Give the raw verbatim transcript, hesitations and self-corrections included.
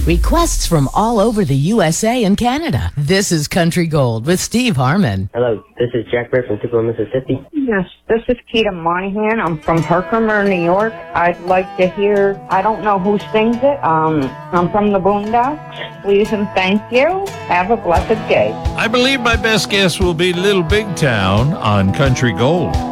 Requests from all over the U S A and Canada. This is Country Gold with Steve Harmon. Hello, this is Jack Britt from Tupelo, Mississippi. Yes, this is Keita Monahan. I'm from Herkimer, New York. I'd like to hear, I don't know who sings it. Um, I'm from the Boondocks. Please and thank you. Have a blessed day. I believe my best guess will be Little Big Town on Country Gold.